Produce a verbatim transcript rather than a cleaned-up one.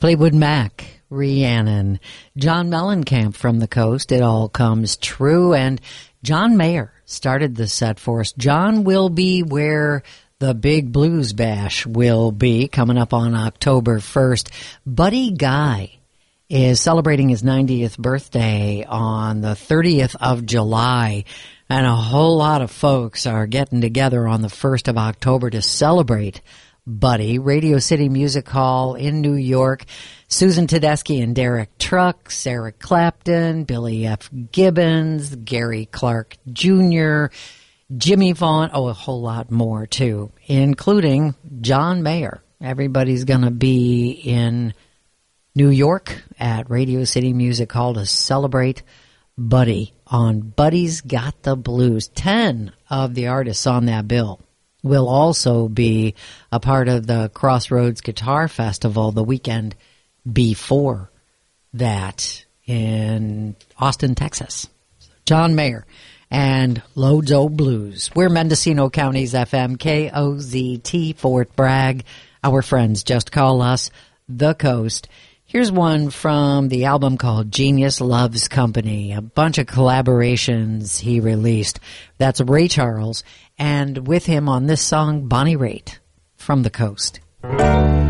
Fleetwood Mac, Rhiannon, John Mellencamp from the Coast, It All Comes True, and John Mayer started the set for us. John will be where the big blues bash will be coming up on October first. Buddy Guy is celebrating his ninetieth birthday on the thirtieth of July, and a whole lot of folks are getting together on the first of October to celebrate Buddy. Radio City Music Hall in New York. Susan Tedeschi and Derek Trucks, Eric Clapton, Billy F. Gibbons, Gary Clark Junior, Jimmy Vaughn, oh, a whole lot more, too, including John Mayer. Everybody's going to be in New York at Radio City Music Hall to celebrate Buddy on Buddy's Got the Blues. Ten of the artists on that bill will also be a part of the Crossroads Guitar Festival the weekend before that in Austin, Texas. John Mayer and Loads O' Blues. We're Mendocino County's F M, K O Z T, Fort Bragg. Our friends just call us The Coast. Here's one from the album called Genius Loves Company, a bunch of collaborations he released. That's Ray Charles, and with him on this song, Bonnie Raitt from the Coast.